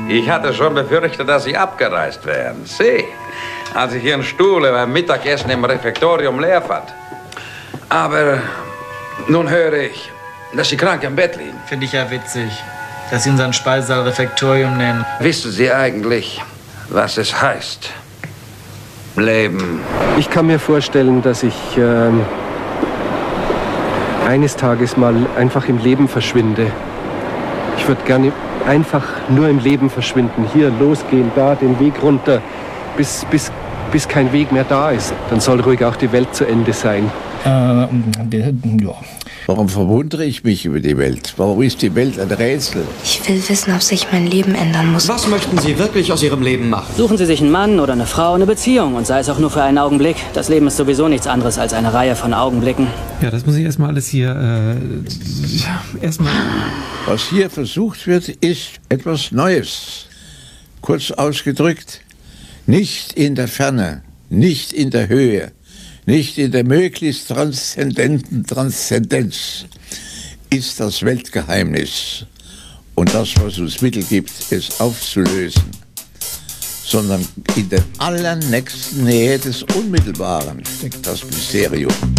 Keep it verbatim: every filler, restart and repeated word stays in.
Ich hatte schon befürchtet, dass Sie abgereist wären. Sie, als ich Ihren Stuhl beim Mittagessen im Refektorium leer fand. Aber nun höre ich, dass Sie krank im Bett liegen. Finde ich ja witzig, dass Sie unseren Speisesaal Refektorium nennen. Wissen Sie eigentlich, was es heißt? Leben. Ich kann mir vorstellen, dass ich ähm, eines Tages mal einfach im Leben verschwinde. Ich würde gerne einfach nur im Leben verschwinden. Hier losgehen, da den Weg runter, bis, bis, bis kein Weg mehr da ist. Dann soll ruhig auch die Welt zu Ende sein. Äh, ja. Warum verwundere ich mich über die Welt? Warum ist die Welt ein Rätsel? Ich will wissen, ob sich mein Leben ändern muss. Was möchten Sie wirklich aus Ihrem Leben machen? Suchen Sie sich einen Mann oder eine Frau, eine Beziehung und sei es auch nur für einen Augenblick. Das Leben ist sowieso nichts anderes als eine Reihe von Augenblicken. Ja, das muss ich erstmal alles hier, äh, erstmal... Was hier versucht wird, ist etwas Neues. Kurz ausgedrückt, nicht in der Ferne, nicht in der Höhe, nicht in der möglichst transzendenten Transzendenz ist das Weltgeheimnis und das, was uns Mittel gibt, es aufzulösen, sondern in der allernächsten Nähe des Unmittelbaren steckt das Mysterium.